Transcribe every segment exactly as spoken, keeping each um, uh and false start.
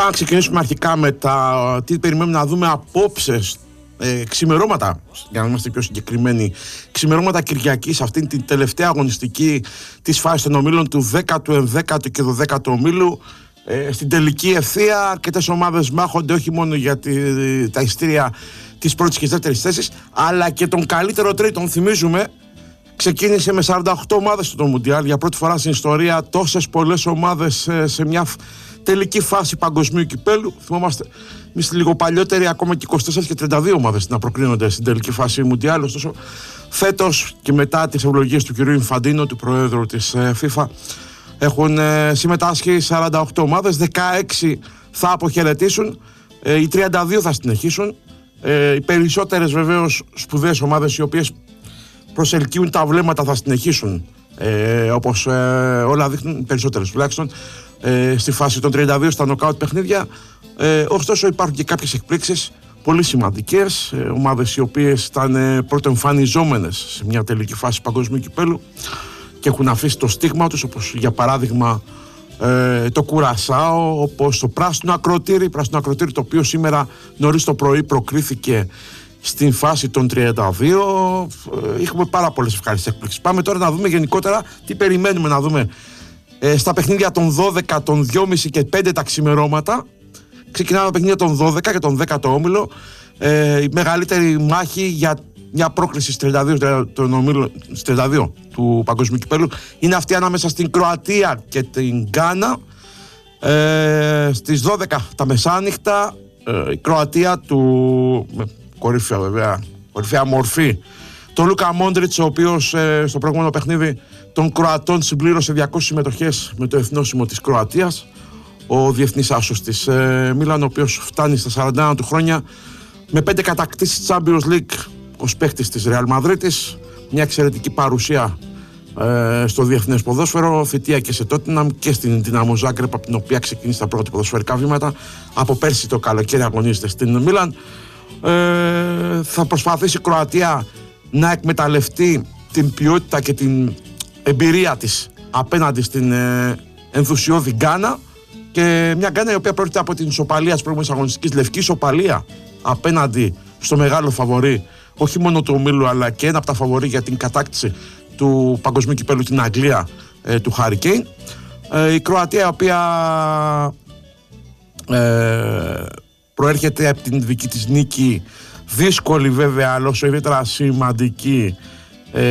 πάμε να ξεκινήσουμε αρχικά με τα τι περιμένουμε να δούμε απόψε. Ε, ξημερώματα, για να είμαστε πιο συγκεκριμένοι, ξημερώματα Κυριακής, αυτήν την τελευταία αγωνιστική της φάσης των ομίλων του δέκατου, ενδέκατου και δωδέκατου ομίλου. Ε, στην τελική ευθεία αρκετές ομάδες μάχονται όχι μόνο για τη, τα ειστήρια της πρώτης και της δεύτερης θέσης, αλλά και τον καλύτερο τρίτον. Θυμίζουμε, ξεκίνησε με σαράντα οκτώ ομάδες το Μουντιάλ, για πρώτη φορά στην ιστορία τόσες πολλές ομάδες ε, σε μια τελική φάση παγκοσμίου κυπέλου. Θυμόμαστε εμείς λίγο παλιότεροι, ακόμα και είκοσι τέσσερις και τριάντα δύο ομάδες να προκρίνονται στην τελική φάση Μουντιάλ. Ωστόσο, φέτος και μετά τις ευλογίες του κ. Ινφαντίνο, του Προέδρου της ε, FIFA, έχουν ε, συμμετάσχει σαράντα οκτώ ομάδες, δεκαέξι θα αποχαιρετήσουν, ε, οι τριάντα δύο θα συνεχίσουν. Ε, οι περισσότερες βεβαίως σπουδαίες ομάδες, οι οποίες προσελκύουν τα βλέμματα, θα συνεχίσουν, ε, όπως ε, όλα δείχνουν, περισσότερες τουλάχιστον, ε, στη φάση των τριάντα δύο στα νοκάουτ παιχνίδια. Ε, ωστόσο υπάρχουν και κάποιες εκπλήξεις πολύ σημαντικές, ε, ομάδες οι οποίες ήταν ε, πρωτοεμφανιζόμενες σε μια τελική φάση παγκοσμίου κυπέλου και έχουν αφήσει το στίγμα τους, όπως για παράδειγμα ε, το Κουρασάο, όπως το Πράσινο Ακροτήρι, Πράσινο Ακροτήρι το οποίο σήμερα νωρίς το πρωί προκρίθηκε στην φάση των τριάντα δύο. Ε, έχουμε πάρα πολλές ευχάριστες εκπλήξεις. Πάμε τώρα να δούμε γενικότερα τι περιμένουμε να δούμε ε, στα παιχνίδια των δώδεκα, των δυόμισι και πέντε τα ξημερώματα. Ξεκινάμε τα παιχνίδια των δώδεκα και τον δέκατο όμιλο. Ε, η μεγαλύτερη μάχη για μια πρόκριση στις τριάντα δύο, τον ομίλο, στις τριάντα δύο του Παγκοσμίου Κυπέλου είναι αυτή ανάμεσα στην Κροατία και την Γκάνα. Ε, στις δώδεκα τα μεσάνυχτα, ε, η Κροατία του, με κορυφαία βέβαια, κορυφαία μορφή, τον Λούκα Μόντριτς, ο οποίος ε, στο προηγούμενο παιχνίδι των Κροατών συμπλήρωσε διακόσιες συμμετοχές με το εθνόσημο της Κροατίας. Ο διεθνής άσος της ε, Μίλαν, ο οποίος φτάνει στα σαράντα ένα του χρόνια με πέντε κατακτήσεις Champions League ως παίκτης της Ρεάλ Μαδρίτης, μια εξαιρετική παρουσία ε, στο διεθνές ποδόσφαιρο, θητεία και σε Τότεναμ και στην Δυναμό Ζάγκρεπ, από την οποία ξεκίνησε τα πρώτα ποδοσφαιρικά βήματα. Από πέρσι το καλοκαίρι αγωνίζεται στην Μίλαν. Ε, θα προσπαθήσει η Κροατία να εκμεταλλευτεί την ποιότητα και την εμπειρία της απέναντι στην ε, ενθουσιώδη Γκάνα, και μια Γκάνα η οποία πρόκειται από την ισοπαλία της προηγούμενης αγωνιστικής, λευκή ισοπαλία απέναντι στο μεγάλο φαβορί όχι μόνο του ομίλου, αλλά και ένα από τα φαβορί για την κατάκτηση του Παγκοσμίου Κυπέλου, την Αγγλία, ε, του Χάρι Κέιν. Ε, η Κροατία, η οποία ε, προέρχεται από την δική της νίκη, δύσκολη βέβαια, αλλά όσο ιδιαίτερα σημαντική, ε,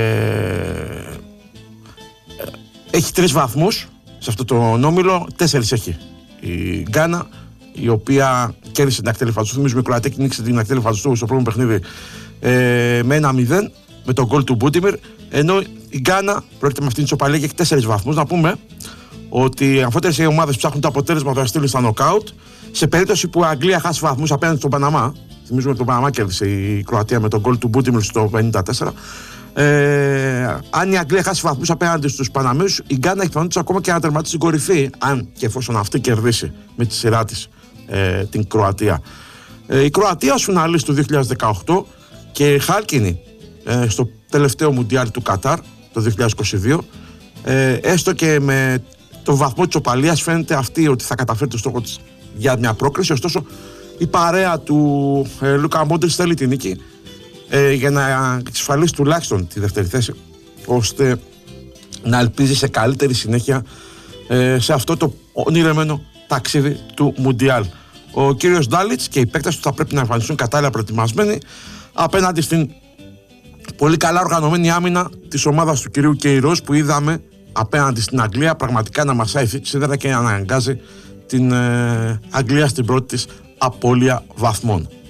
έχει τρεις βαθμούς σε αυτό το όμιλο, τέσσερις έχει η Γκάνα, η οποία κέρδισε την Ακτέλη Φατζούστου. Θυμίζουμε, η Κροατία κίνησε την Ακτέλη Φατζούστου στο πρώτο παιχνίδι ε, με ένα μηδέν με τον γκολ του Μπούντιμιρ, ενώ η Γκάνα πρόκειται με αυτήν την ισοπαλία και έχει τέσσερις βαθμούς. Να πούμε ότι αφότερες οι ομάδες ψάχνουν το αποτέλεσμα θα στείλει στα νοκάουτ. Σε περίπτωση που η Αγγλία χάσει βαθμούς απέναντι στον Παναμά, θυμίζουμε ότι τον Παναμά κέρδισε η Κροατία με τον γκολ του Μπούντιμιρ στο πενήντα τέσσερα. Ε, αν η Αγγλία χάσει βαθμούς απέναντι στους Παναμίους, η Γκάνα έχει πιθανότητες ακόμα και να τερματίσει στην κορυφή, αν και εφόσον αυτή κερδίσει με τη σειρά της ε, την Κροατία. Ε, η Κροατία ως φιναλίστ του δύο χιλιάδες δεκαοκτώ και χάλκινη ε, στο τελευταίο Μουντιάλ του Κατάρ το δύο χιλιάδες είκοσι δύο, ε, έστω και με τον βαθμό της οπαλίας φαίνεται αυτή ότι θα καταφέρει το στόχο της για μια πρόκριση. Ωστόσο η παρέα του ε, Λούκα Μόντριτς θέλει τη νίκη ε, για να εξασφαλίσει τουλάχιστον τη δεύτερη θέση, ώστε να ελπίζει σε καλύτερη συνέχεια ε, σε αυτό το ονειρεμένο ταξίδι του Μουντιάλ. Ο κύριος Ντάλιτς και οι παίκτες του θα πρέπει να εμφανιστούν κατάλληλα προετοιμασμένοι απέναντι στην πολύ καλά οργανωμένη άμυνα της ομάδας του κυρίου Κεϊρός, που είδαμε απέναντι στην Αγγλία πραγματικά να μασάει σίδερα και να αναγκάζει την ε, Αγγλία στην πρώτη της απώλεια βαθμών.